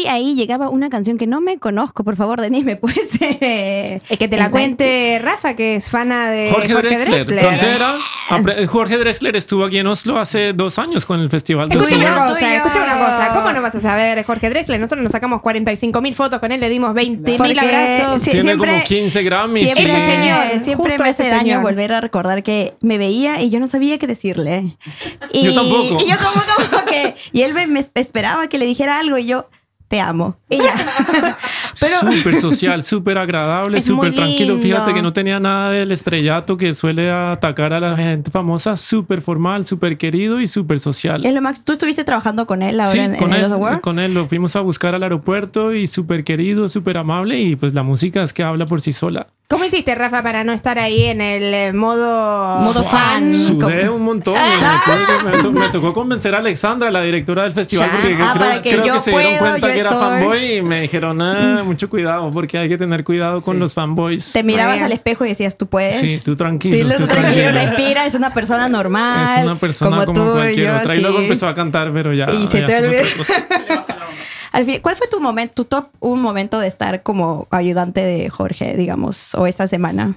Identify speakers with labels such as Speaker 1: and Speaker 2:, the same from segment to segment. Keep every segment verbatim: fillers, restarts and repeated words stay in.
Speaker 1: y ahí llegaba una canción que no me conozco. Por favor, Denis, ¿me puedes...? Eh,
Speaker 2: es que te la cuente Rafa, que es fana de
Speaker 3: Jorge,
Speaker 2: Jorge
Speaker 3: Drexler.
Speaker 2: Drexler.
Speaker 3: Frontera. Jorge Drexler estuvo aquí en Oslo hace dos años con el festival.
Speaker 2: Escucha
Speaker 3: de
Speaker 2: una
Speaker 3: Oslo.
Speaker 2: cosa, escucha una cosa. ¿Cómo no vas a saber Jorge Drexler? Nosotros nos sacamos cuarenta y cinco mil fotos con él, le dimos veinte mil
Speaker 1: Porque
Speaker 2: abrazos.
Speaker 1: sí,
Speaker 3: Tiene
Speaker 1: siempre-
Speaker 3: como quince Grammys.
Speaker 1: Siempre,
Speaker 3: sí.
Speaker 2: Ese señor,
Speaker 1: siempre
Speaker 2: justo
Speaker 1: me
Speaker 2: ese
Speaker 1: hace daño
Speaker 2: señor.
Speaker 1: volver a recordar que me veía y yo no sabía qué decirle. Y,
Speaker 3: Yo tampoco.
Speaker 1: Y yo como, como que... Y él me, me esperaba que le dijera algo y yo... Te amo. Y ya. Pero...
Speaker 3: Súper social, súper agradable,
Speaker 2: Es
Speaker 3: súper
Speaker 2: muy
Speaker 3: tranquilo.
Speaker 2: lindo.
Speaker 3: Fíjate que no tenía nada del estrellato que suele atacar a la gente famosa. Súper formal, súper querido y súper social.
Speaker 1: Es lo más... ¿Tú estuviste trabajando con él ahora
Speaker 3: Sí,
Speaker 1: en,
Speaker 3: con
Speaker 1: en
Speaker 3: él,
Speaker 1: el Award?
Speaker 3: con él lo fuimos a buscar al aeropuerto y súper querido, súper amable y pues la música es que habla por sí sola.
Speaker 2: ¿Cómo hiciste, Rafa, para no estar ahí en el eh, modo...
Speaker 1: Modo fan?
Speaker 3: Sudé un montón. Me, me to- me tocó convencer a Alexandra, la directora del festival,
Speaker 2: Ya.
Speaker 3: porque
Speaker 1: Ah,
Speaker 3: creo,
Speaker 1: para que
Speaker 3: creo
Speaker 1: yo
Speaker 3: que se
Speaker 1: puedo,
Speaker 3: dieron cuenta
Speaker 1: yo
Speaker 3: que era
Speaker 1: estoy.
Speaker 3: fanboy y me dijeron, ah, mucho cuidado, porque hay que tener cuidado con los fanboys.
Speaker 1: Te mirabas
Speaker 2: Muy bien.
Speaker 1: al espejo y decías, tú puedes.
Speaker 3: Sí, tú tranquilo,
Speaker 1: Sí,
Speaker 3: tú
Speaker 1: tú tranquilo,
Speaker 3: tranquilo.
Speaker 1: respira, es una persona normal.
Speaker 3: Es una persona como,
Speaker 1: tú y
Speaker 3: cualquier
Speaker 1: yo,
Speaker 3: otra. Y
Speaker 1: sí.
Speaker 3: luego empezó a cantar, pero ya.
Speaker 1: Y se
Speaker 3: ya
Speaker 1: te
Speaker 3: fue
Speaker 1: olvidó.
Speaker 3: otra cosa.
Speaker 1: Al fin, ¿cuál fue tu momento, tu top un momento de estar como ayudante de Jorge, digamos, o esta semana?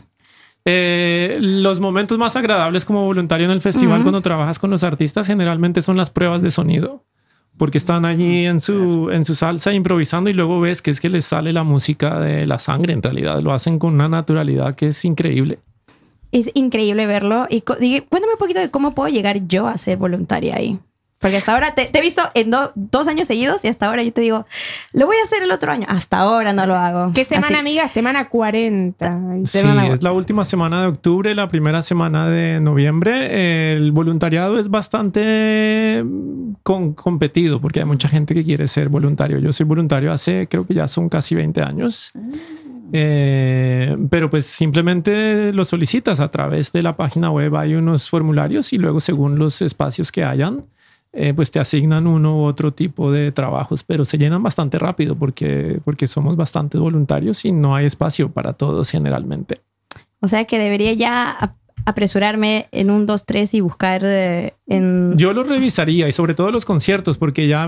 Speaker 3: Eh, los momentos más agradables como voluntario en el festival,
Speaker 1: Ujú.
Speaker 3: cuando trabajas con los artistas, generalmente son las pruebas de sonido. Porque están allí en su, en su salsa improvisando y luego ves que es que les sale la música de la sangre. En realidad lo hacen con una naturalidad que es increíble.
Speaker 1: Es increíble verlo. Y co- diga- cuéntame un poquito de cómo puedo llegar yo a ser voluntaria ahí. Porque hasta ahora te, te he visto en do- dos años seguidos y hasta ahora yo te digo, lo voy a hacer el otro año. Hasta ahora no lo hago.
Speaker 2: ¿Qué semana,
Speaker 1: Así-
Speaker 2: amiga? Semana cuarenta.
Speaker 3: Sí,
Speaker 1: Semana-
Speaker 3: es la última semana de octubre, la primera semana de noviembre. El voluntariado es bastante mm, con, competido porque hay mucha gente que quiere ser voluntario. Yo soy voluntario hace, creo que ya son casi veinte años. Eh, pero pues simplemente lo solicitas a través de la página web. Hay unos formularios y luego según los espacios que hayan, eh, pues te asignan uno u otro tipo de trabajos, pero se llenan bastante rápido porque, porque somos bastantes voluntarios y no hay espacio para todos generalmente.
Speaker 1: O sea que debería ya ap- apresurarme en un, dos, tres y buscar eh, en...
Speaker 3: Yo lo revisaría y sobre todo los conciertos porque ya